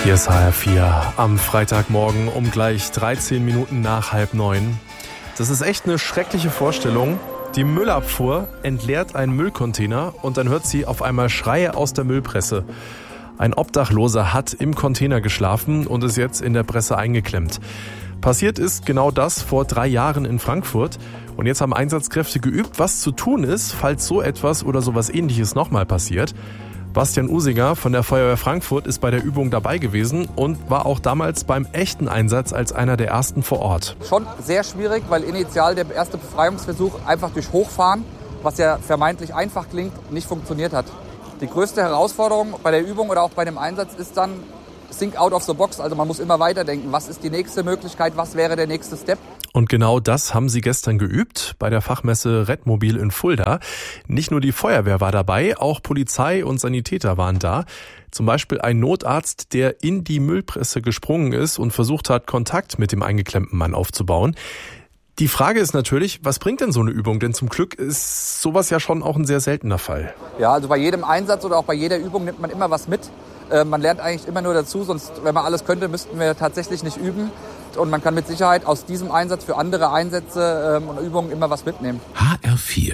Hier ist HR4 am Freitagmorgen um gleich 13 Minuten nach 8:30. Das ist echt eine schreckliche Vorstellung. Die Müllabfuhr entleert einen Müllcontainer und dann hört sie auf einmal Schreie aus der Müllpresse. Ein Obdachloser hat im Container geschlafen und ist jetzt in der Presse eingeklemmt. Passiert ist genau das vor 3 Jahren in Frankfurt. Und jetzt haben Einsatzkräfte geübt, was zu tun ist, falls so etwas oder sowas Ähnliches nochmal passiert. Bastian Usinger von der Feuerwehr Frankfurt ist bei der Übung dabei gewesen und war auch damals beim echten Einsatz als einer der ersten vor Ort. Schon sehr schwierig, weil initial der erste Befreiungsversuch einfach durch Hochfahren, was ja vermeintlich einfach klingt, nicht funktioniert hat. Die größte Herausforderung bei der Übung oder auch bei dem Einsatz ist dann think out of the box. Also man muss immer weiterdenken. Was ist die nächste Möglichkeit? Was wäre der nächste Step? Und genau das haben sie gestern geübt bei der Fachmesse Redmobil in Fulda. Nicht nur die Feuerwehr war dabei, auch Polizei und Sanitäter waren da. Zum Beispiel ein Notarzt, der in die Müllpresse gesprungen ist und versucht hat, Kontakt mit dem eingeklemmten Mann aufzubauen. Die Frage ist natürlich, was bringt denn so eine Übung? Denn zum Glück ist sowas ja schon auch ein sehr seltener Fall. Ja, also bei jedem Einsatz oder auch bei jeder Übung nimmt man immer was mit. Man lernt eigentlich immer nur dazu, sonst, wenn man alles könnte, müssten wir tatsächlich nicht üben. Und man kann mit Sicherheit aus diesem Einsatz für andere Einsätze und Übungen immer was mitnehmen. HR4